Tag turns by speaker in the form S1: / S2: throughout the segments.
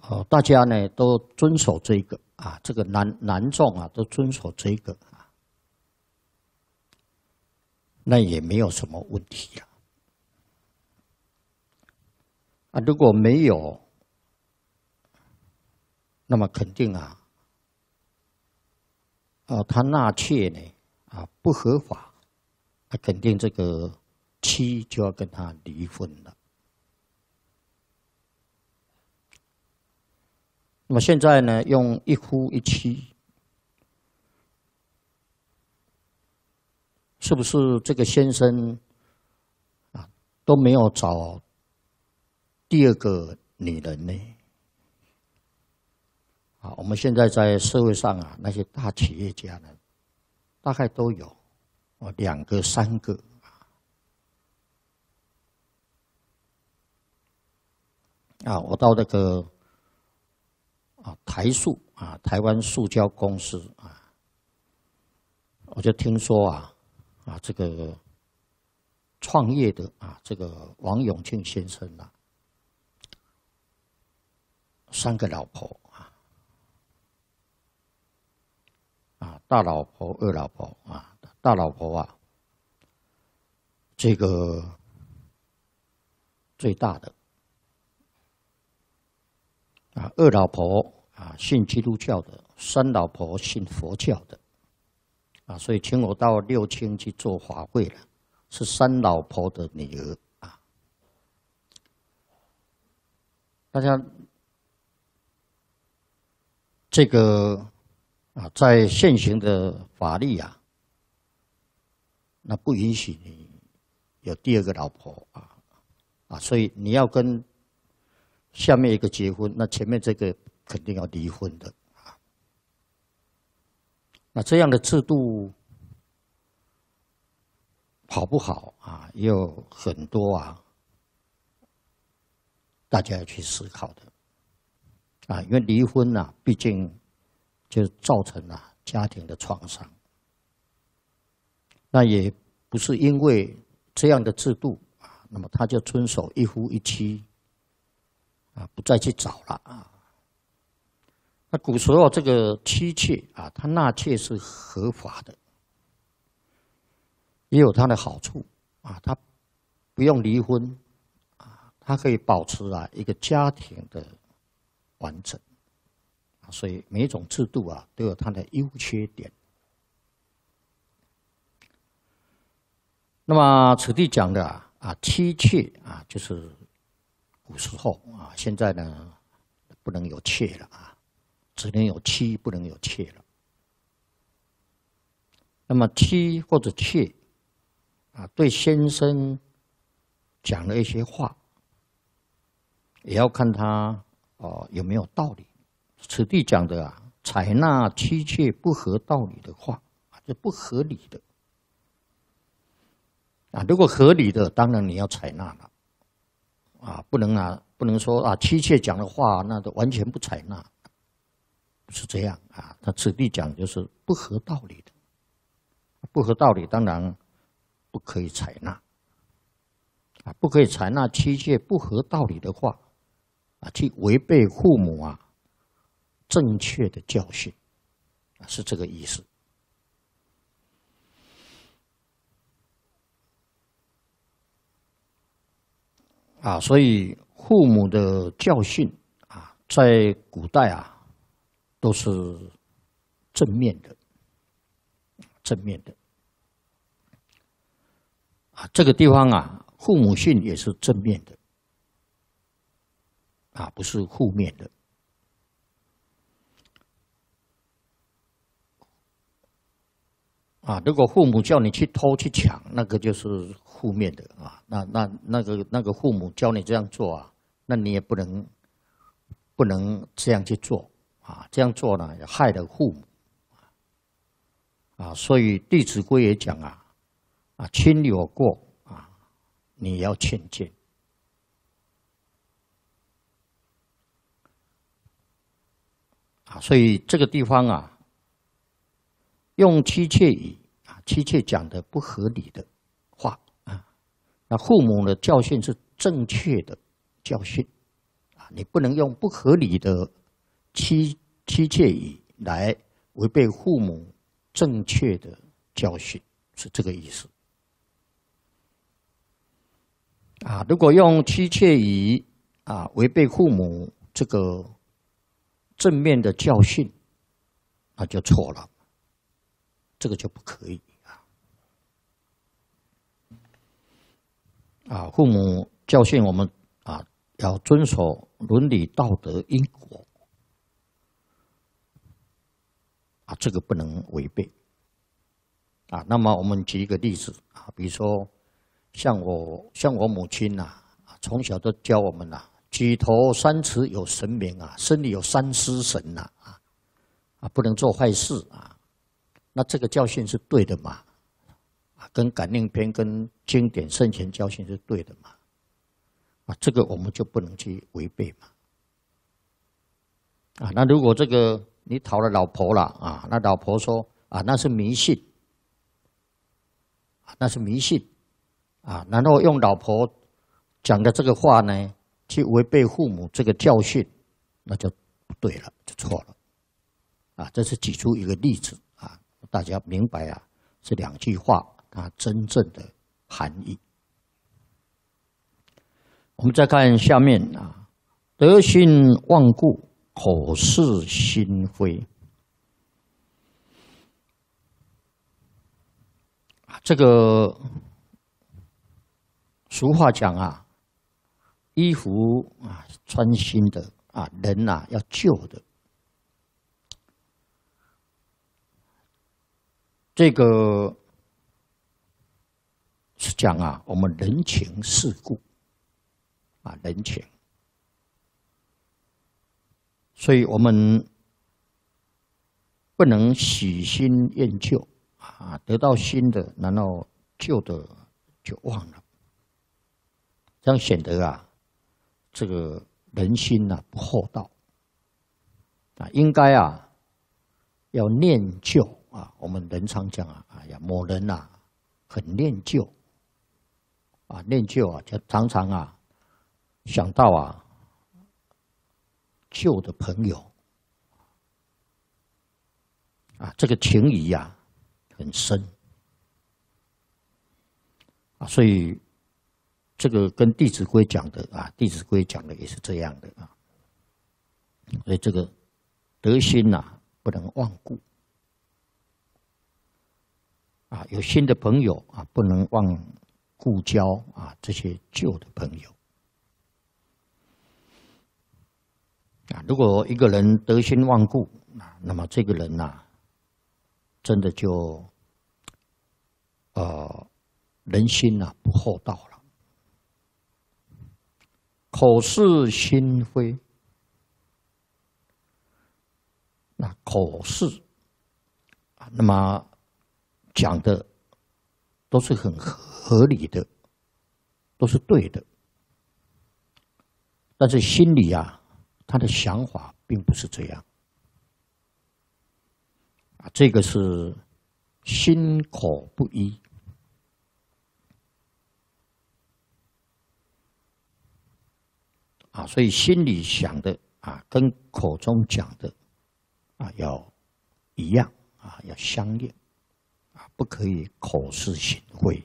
S1: 大家呢都遵守这个啊，这个男众啊都遵守这个啊，那也没有什么问题了。啊，如果没有，那么肯定啊，他纳妾呢啊不合法，那肯定这个妻就要跟他离婚了。那么现在呢，用一夫一妻，是不是这个先生啊都没有找第二个女人呢？啊，我们现在在社会上啊，那些大企业家呢，大概都有2个、3个啊。我到那个台塑啊，台湾塑胶公司啊，我就听说这个创业的这个王永庆先生3个老婆大老婆、二老婆大老婆这个最大的二老婆信基督教的，3老婆信佛教的所以请我到六轻去做法会了，是3老婆的女儿大家这个在现行的法律那不允许你有第2个老婆所以你要跟下面一个结婚，那前面这个肯定要离婚的那这样的制度好不好也有很多大家要去思考的因为离婚毕竟就造成了家庭的创伤，那也不是因为这样的制度那么他就遵守一夫一妻不再去找了那古时候这个妻妾他纳妾是合法的，也有它的好处他不用离婚他可以保持一个家庭的完整所以每一种制度都有它的优缺点。那么此地讲的妻妾就是古时候现在呢不能有妾了只能有妻，不能有妾了。那么妻或者妾对先生讲了一些话，也要看他有没有道理。此地讲的采纳妻妾不合道理的话就不合理的如果合理的，当然你要采纳了不能说妻妾讲的话那都完全不采纳，不是这样他此地讲就是不合道理的，不合道理当然不可以采纳不可以采纳妻妾不合道理的话去违背父母正确的教训是这个意思所以父母的教训在古代都是正面的，这个地方父母训也是正面的不是负面的如果父母叫你去偷去抢，那个就是负面的那个父母教你这样做那你也不能这样去做这样做呢也害了父母所以《弟子规》也讲亲有过你要劝谏所以这个地方用妻妾语妻妾讲的不合理的话那父母的教训是正确的教训你不能用不合理的妻妾语来违背父母正确的教训，是这个意思。如果用妻妾语违背父母这个正面的教训，那就错了，这个就不可以父母教训我们要遵守伦理道德因果这个不能违背那么我们举一个例子比如说像我母亲从小都教我们举头三尺有神明身里有三尸神不能做坏事那这个教训是对的嘛？跟感应篇跟经典圣贤教训是对的嘛？这个我们就不能去违背嘛。那如果这个你讨了老婆了那老婆说那是迷信那是迷信然后用老婆讲的这个话呢，去违背父母这个教训，那就不对了，就错了这是举出一个例子大家明白这两句话它真正的含义。我们再看下面德心忘故，口是心非。这个俗话讲衣服穿新的人要旧的。这个是讲我们人情世故人情，所以我们不能喜新厌旧得到新的，然后旧的就忘了，这样显得这个人心不厚道应该要念旧我们人常讲某人很念旧念旧就常常想到旧的朋友这个情谊很深所以这个跟《弟子规》讲的《弟子规》讲的也是这样的所以这个德心不能忘故有新的朋友不能忘故交这些旧的朋友如果一个人德心忘故那么这个人真的就人心不厚道了。口是心非，那口是那么讲的都是很合理的，都是对的，但是心里他的想法并不是这样这个是心口不一所以心里想的跟口中讲的要一样要相应不可以口是心非。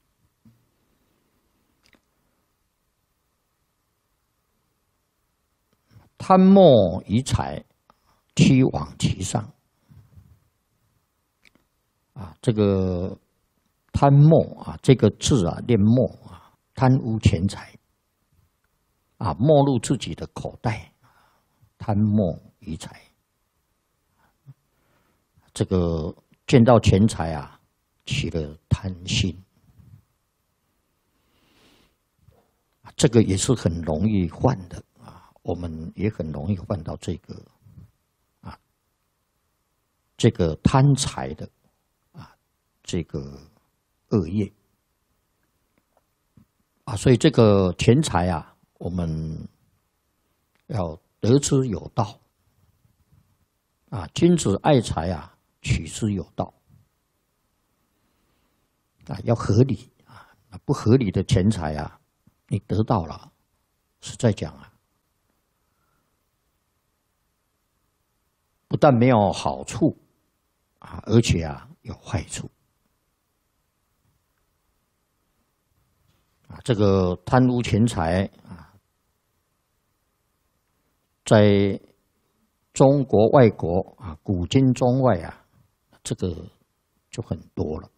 S1: 贪墨以财，屈往其上这个贪墨这个字念墨贪污钱财没入自己的口袋，贪墨以财。这个见到钱财起了贪心，这个也是很容易犯的我们也很容易犯到这个贪财的这个恶业所以这个钱财我们要得之有道君子爱财取之有道要合理不合理的钱财你得到了，实在讲不但没有好处啊，而且啊有坏处啊。这个贪污钱财啊，在中国、外国啊，古今中外啊，这个就很多了。